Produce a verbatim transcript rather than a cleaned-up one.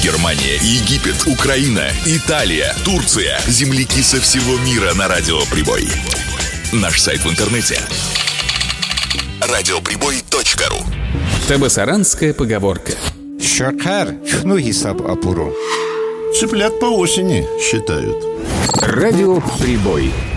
Германия, Египет, Украина, Италия, Турция. Земляки со всего мира на Радио Прибой. Наш сайт в интернете радиоприбой точка ру. Табасаранская поговорка. Шакар чхну хисаб апуру. Цыплят по осени считают. Радио Прибой.